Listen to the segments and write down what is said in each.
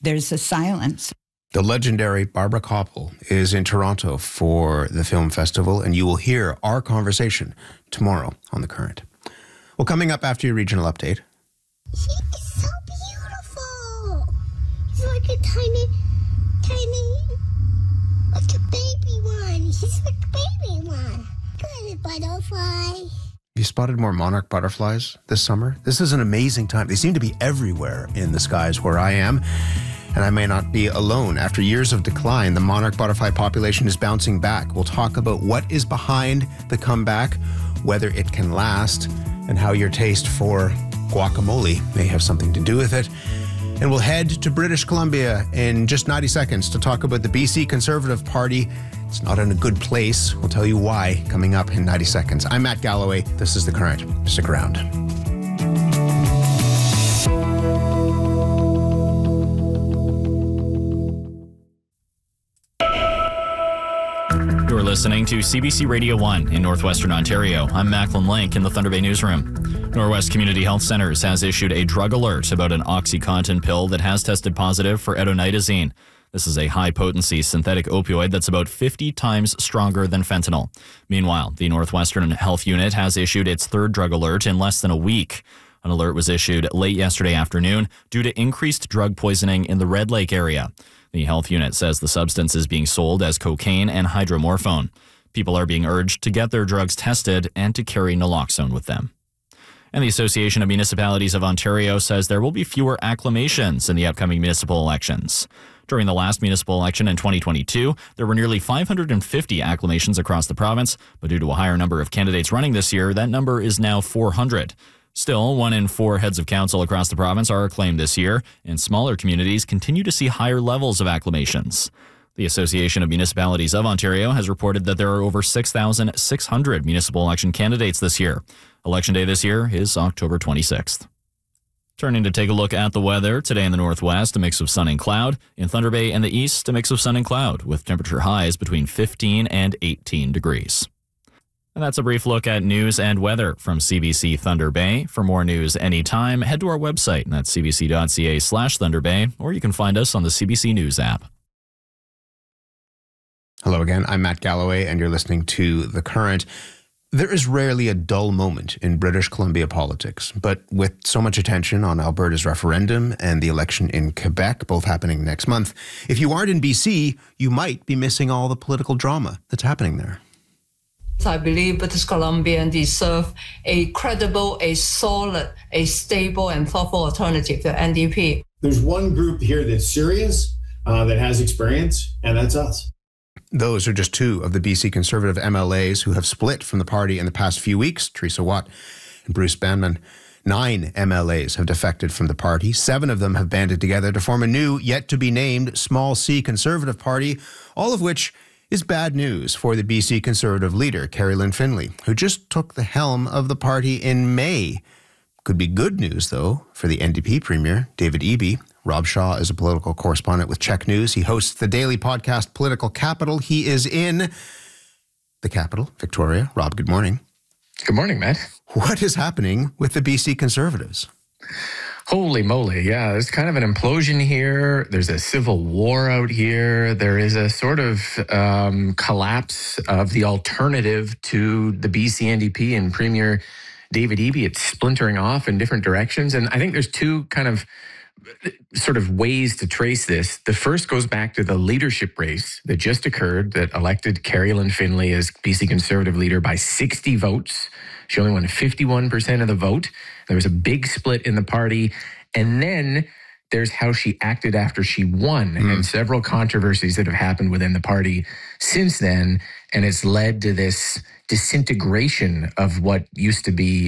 there's a silence. The legendary Barbara Koppel is in Toronto for the film festival, and you will hear our conversation tomorrow on The Current. Well, coming up after your regional update. He is so beautiful. He's like a tiny, like a baby one. He's like a baby one. Good butterfly. Have you spotted more monarch butterflies this summer? This is an amazing time. They seem to be everywhere in the skies where I am. And I may not be alone. After years of decline, the monarch butterfly population is bouncing back. We'll talk about what is behind the comeback, whether it can last, and how your taste for guacamole may have something to do with it. And we'll head to British Columbia in just 90 seconds to talk about the BC Conservative Party. It's not in a good place. We'll tell you why coming up in 90 seconds. I'm Matt Galloway. This is The Current. Stick around. You're listening to CBC Radio 1 in Northwestern Ontario. I'm Macklin Link in the Thunder Bay newsroom. Norwest Community Health Centres has issued a drug alert about an OxyContin pill that has tested positive for etonidazine. This is a high-potency synthetic opioid that's about 50 times stronger than fentanyl. Meanwhile, the Northwestern Health Unit has issued its third drug alert in less than a week. An alert was issued late yesterday afternoon due to increased drug poisoning in the Red Lake area. The health unit says the substance is being sold as cocaine and hydromorphone. People are being urged to get their drugs tested and to carry naloxone with them. And the Association of Municipalities of Ontario says there will be fewer acclamations in the upcoming municipal elections. During the last municipal election in 2022, there were nearly 550 acclamations across the province, but due to a higher number of candidates running this year, that number is now 400. Still, 1 in 4 heads of council across the province are acclaimed this year, and smaller communities continue to see higher levels of acclamations. The Association of Municipalities of Ontario has reported that there are over 6,600 municipal election candidates this year. Election day this year is October 26th. Turning to take a look at the weather, today in the northwest, a mix of sun and cloud. In Thunder Bay and the east, a mix of sun and cloud, with temperature highs between 15 and 18 degrees. And that's a brief look at news and weather from CBC Thunder Bay. For more news anytime, head to our website, and that's cbc.ca/Thunder Bay, or you can find us on the CBC News app. Hello again, I'm Matt Galloway, and you're listening to The Current. There is rarely a dull moment in British Columbia politics, but with so much attention on Alberta's referendum and the election in Quebec, both happening next month, if you aren't in BC, you might be missing all the political drama that's happening there. I believe British Columbians deserve a credible, a solid, a stable and thoughtful alternative to NDP. There's one group here that's serious, that has experience, and that's us. Those are just two of the BC Conservative MLAs who have split from the party in the past few weeks, Teresa Watt and Bruce Banman. 9 MLAs have defected from the party. 7 of them have banded together to form a new, yet-to-be-named small C Conservative Party, all of which is bad news for the BC Conservative leader, Carrie Lynn Finlay, who just took the helm of the party in May. Could be good news, though, for the NDP Premier, David Eby. Rob Shaw is a political correspondent with Czech News. He hosts the daily podcast Political Capital. He is in the capital, Victoria. Rob, good morning. Good morning, Matt. What is happening with the BC Conservatives? Holy moly, yeah, there's kind of an implosion here. There's a civil war out here. There is a sort of collapse of the alternative to the BC NDP and Premier David Eby. It's splintering off in different directions. And I think there's two kind of sort of ways to trace this. The first goes back to the leadership race that just occurred that elected Carrie Lynn Finlay as BC Conservative leader by 60 votes. She only won 51% of the vote. There was a big split in the party. And then there's how she acted after she won and several controversies that have happened within the party since then. And it's led to this disintegration of what used to be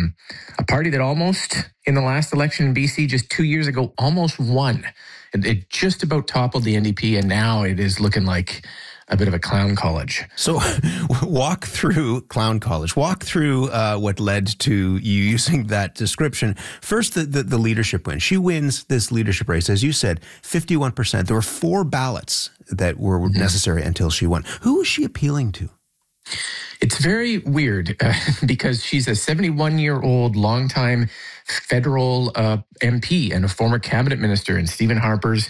a party that almost, in the last election in BC just 2 years ago, almost won. It just about toppled the NDP, and now it is looking like a bit of a clown college. So walk through clown college. Walk through what led to you using that description. First, the leadership win. She wins this leadership race, as you said, 51%. There were 4 ballots that were necessary until she won. Who is she appealing to? It's very weird because she's a 71-year-old longtime federal MP and a former cabinet minister in Stephen Harper's